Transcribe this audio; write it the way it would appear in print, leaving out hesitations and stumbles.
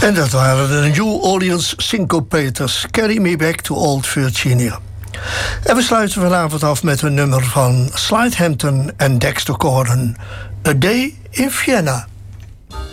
En dat waren de New Orleans Syncopators, Carry Me Back to Old Virginia. En we sluiten vanavond af met een nummer van Slide Hampton en Dexter Gordon, A Day in Vienna.